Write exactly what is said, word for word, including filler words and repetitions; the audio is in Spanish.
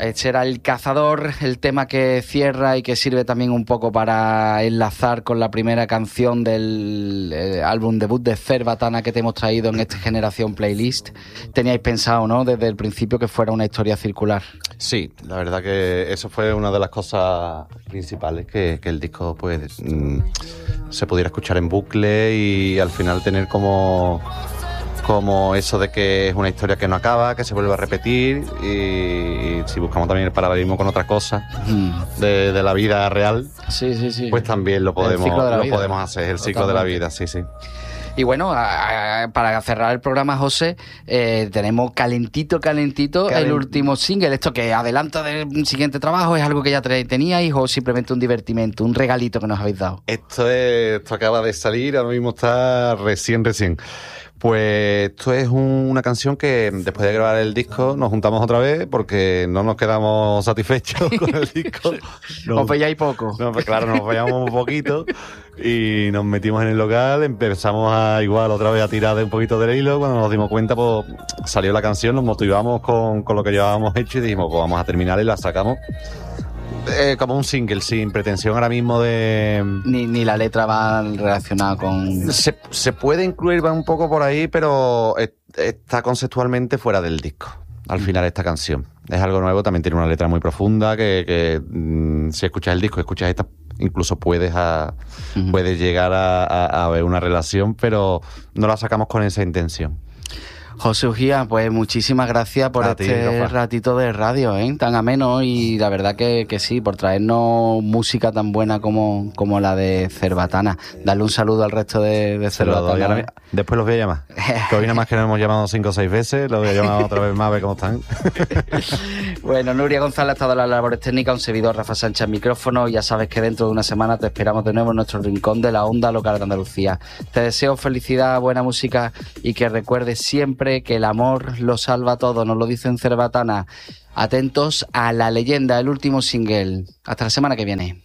Este era El Cazador, el tema que cierra y que sirve también un poco para enlazar con la primera canción del eh, álbum debut de Cerbatana que te hemos traído en esta Generación Playlist. Teníais pensado, ¿no?, desde el principio que fuera una historia circular. Sí, la verdad que eso fue una de las cosas principales, que, que el disco pues mm, se pudiera escuchar en bucle y al final tener como... como eso de que es una historia que no acaba, que se vuelve a repetir, y, y si buscamos también el paralelismo con otras cosas mm. de, de la vida real, sí, sí, sí. pues también lo podemos, lo vida. podemos hacer, el ciclo Totalmente. de la vida, sí, sí. Y bueno, a, a, para cerrar el programa, José, eh, tenemos calentito, calentito Calent... el último single. ¿Esto que adelanto del siguiente trabajo? ¿Es algo que ya teníais o simplemente un divertimento, un regalito que nos habéis dado? Esto, es, esto acaba de salir, ahora mismo está recién, recién. Pues esto es un, una canción que después de grabar el disco nos juntamos otra vez porque no nos quedamos satisfechos con el disco. Nos, ¿Os veíais poco? No, pues claro, nos veíamos un poquito y nos metimos en el local, empezamos a igual otra vez a tirar de un poquito del hilo. Cuando nos dimos cuenta, pues salió la canción, nos motivamos con, con lo que llevábamos hecho y dijimos, pues vamos a terminar y la sacamos. Eh, como un single, sin pretensión ahora mismo de... Ni, ni la letra va relacionada con... Se, se puede incluir, va un poco por ahí, pero es, está conceptualmente fuera del disco. Al final esta canción es algo nuevo, también tiene una letra muy profunda que, que mmm, si escuchas el disco, escuchas esta, incluso puedes, a, uh-huh. puedes llegar a, a, a ver una relación, pero no la sacamos con esa intención. José Ujía, pues muchísimas gracias por a este ti, ratito de radio, ¿eh? Tan ameno, y la verdad que, que sí, por traernos música tan buena como, como la de Cerbatana. Darle un saludo al resto de, de Cerbatana. Ahora, después los voy a llamar. Que hoy nada más que nos hemos llamado cinco o seis veces, los voy a llamar otra vez más a ver cómo están. Bueno, Nuria González ha estado en las labores técnicas, un servidor Rafa Sánchez al micrófono, y ya sabes que dentro de una semana te esperamos de nuevo en nuestro rincón de la onda local de Andalucía. Te deseo felicidad, buena música y que recuerdes siempre que el amor lo salva todo, nos lo dice en Cerbatana. Atentos a La Leyenda, el último single. Hasta la semana que viene.